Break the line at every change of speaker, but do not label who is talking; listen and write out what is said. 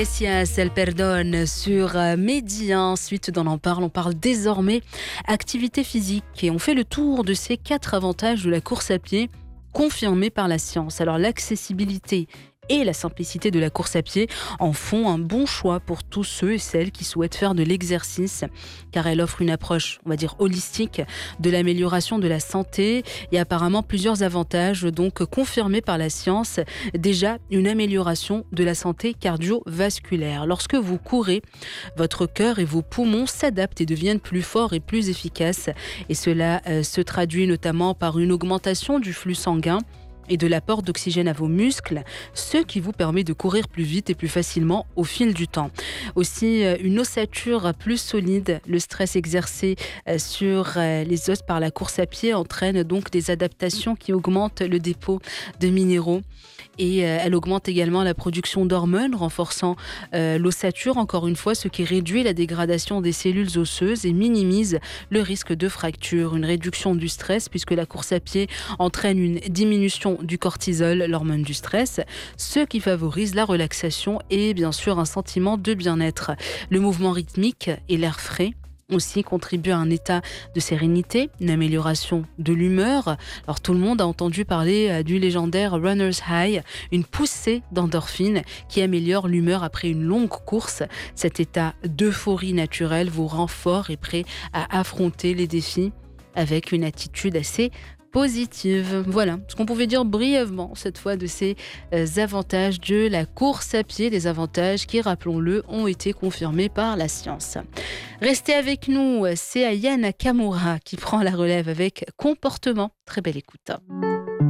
Iglesias, Elle perdonne sur Mehdi. Ensuite, dans l'en parle, on parle désormais activité physique et on fait le tour de ces 4 avantages de la course à pied confirmés par la science. Alors, l'accessibilité et la simplicité de la course à pied en font un bon choix pour tous ceux et celles qui souhaitent faire de l'exercice, car elle offre une approche, on va dire, holistique de l'amélioration de la santé et apparemment plusieurs avantages donc confirmés par la science. Déjà, une amélioration de la santé cardiovasculaire. Lorsque vous courez, votre cœur et vos poumons s'adaptent et deviennent plus forts et plus efficaces. Et cela se traduit notamment par une augmentation du flux sanguin et de l'apport d'oxygène à vos muscles, ce qui vous permet de courir plus vite et plus facilement au fil du temps. Aussi, une ossature plus solide. Le stress exercé sur les os par la course à pied entraîne donc des adaptations qui augmentent le dépôt de minéraux. Et elle augmente également la production d'hormones, renforçant l'ossature, encore une fois, ce qui réduit la dégradation des cellules osseuses et minimise le risque de fracture. Une réduction du stress, puisque la course à pied entraîne une diminution du cortisol, l'hormone du stress, ce qui favorise la relaxation et bien sûr un sentiment de bien-être. Le mouvement rythmique et l'air frais aussi contribue à un état de sérénité, une amélioration de l'humeur. Alors tout le monde a entendu parler du légendaire Runner's High, une poussée d'endorphine qui améliore l'humeur après une longue course. Cet état d'euphorie naturelle vous rend fort et prêt à affronter les défis avec une attitude assez positive. Voilà ce qu'on pouvait dire brièvement cette fois de ces avantages de la course à pied, des avantages qui, rappelons-le, ont été confirmés par la science. Restez avec nous, c'est Aya Nakamura qui prend la relève avec Comportement. Très belle écoute.